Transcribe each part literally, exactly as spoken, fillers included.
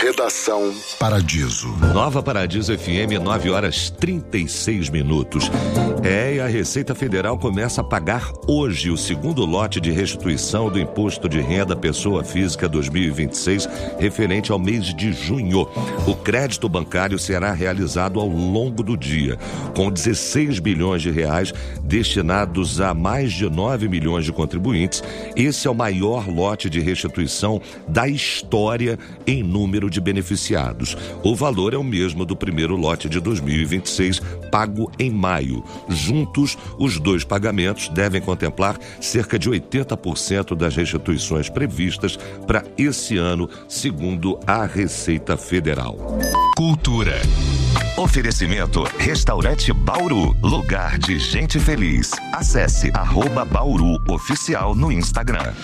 Redação Paradiso. Nova Paradiso F M, nove horas trinta e seis minutos. É, e a Receita Federal começa a pagar hoje o segundo lote de restituição do Imposto de Renda Pessoa Física dois mil e vinte e seis, referente ao mês de junho. O crédito bancário será realizado ao longo do dia, com dezesseis bilhões de reais destinados a mais de nove milhões de contribuintes. Esse é o maior lote de restituição da história em número de beneficiados. O valor é o mesmo do primeiro lote de dois mil e vinte e seis, pago em maio. Juntos, os dois pagamentos devem contemplar cerca de oitenta por cento das restituições previstas para esse ano, segundo a Receita Federal. Cultura. Oferecimento Restaurante Bauru, lugar de gente feliz. Acesse arroba Bauru Oficial no Instagram.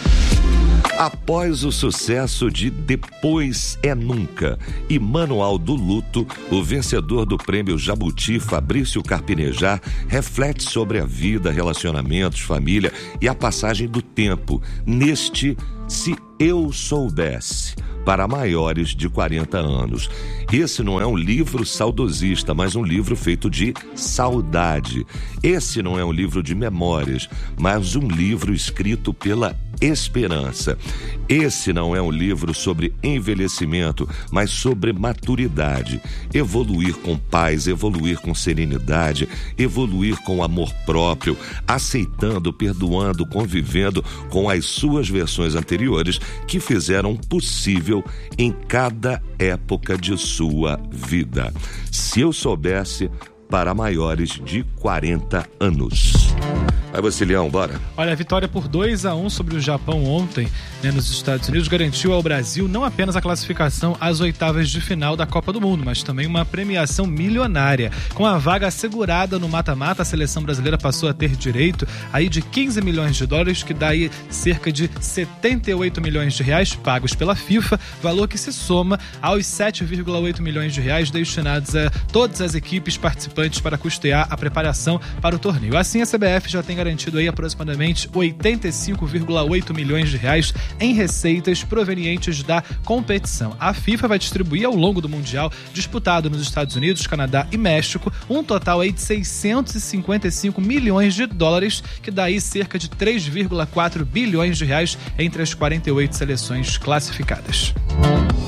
Após o sucesso de Depois é Nunca e Manual do Luto, o vencedor do prêmio Jabuti, Fabrício Carpinejar, reflete sobre a vida, relacionamentos, família e a passagem do tempo neste Se Eu Soubesse, para maiores de quarenta anos. Esse não é um livro saudosista, mas um livro feito de saudade. Esse não é um livro de memórias, mas um livro escrito pela esperança. Esse não é um livro sobre envelhecimento, mas sobre maturidade. Evoluir com paz, evoluir com serenidade, evoluir com amor próprio, aceitando, perdoando, convivendo com as suas versões anteriores que fizeram possível em cada época de sua vida. Se eu soubesse, para maiores de quarenta anos. Vai você, Leão, bora. Olha, a vitória por dois a um sobre o Japão ontem, né, nos Estados Unidos, garantiu ao Brasil não apenas a classificação às oitavas de final da Copa do Mundo, mas também uma premiação milionária. Com a vaga assegurada no mata-mata, a seleção brasileira passou a ter direito aí de quinze milhões de dólares, que dá aí cerca de setenta e oito milhões de reais pagos pela FIFA, valor que se soma aos sete vírgula oito milhões de reais destinados a todas as equipes participantes para custear a preparação para o torneio. Assim, a C B F já tem garantido aí aproximadamente oitenta e cinco vírgula oito milhões de reais em receitas provenientes da competição. A FIFA vai distribuir ao longo do Mundial, disputado nos Estados Unidos, Canadá e México, um total aí de seiscentos e cinquenta e cinco milhões de dólares, que dá aí cerca de três vírgula quatro bilhões de reais entre as quarenta e oito seleções classificadas.